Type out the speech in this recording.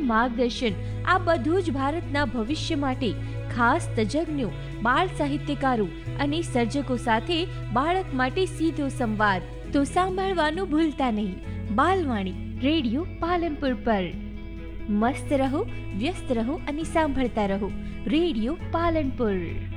માર્ગદર્શન, આ બધું જ ભારતના ભવિષ્ય માટે ખાસ તજજ્ઞો, બાળ સાહિત્યકારો અને સર્જકો સાથે બાળક માટે સીધો સંવાદ. તો સાંભળવાનું ભૂલતા નહીં બાલવાણી રેડિયો પાલનપુર પર. મસ્ત રહો, વ્યસ્ત રહો અને સાંભળતા રહો રેડિયો પાલનપુર.